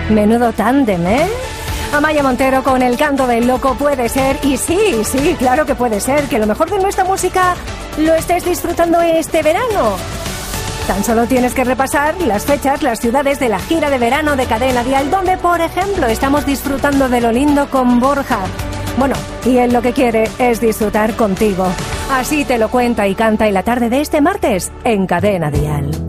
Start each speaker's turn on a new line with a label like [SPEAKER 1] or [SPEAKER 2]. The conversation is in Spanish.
[SPEAKER 1] Menudo tándem, ¿eh? Amaia Montero con El canto del loco. Puede ser, y sí, claro que puede ser, que lo mejor de nuestra música lo estés disfrutando este verano. Tan solo tienes que repasar las fechas, las ciudades de la gira de verano de Cadena Dial, donde, por ejemplo, estamos disfrutando de lo lindo con Borja. Bueno, y él lo que quiere es disfrutar contigo. Así te lo cuenta y canta en la tarde de este martes en Cadena Dial.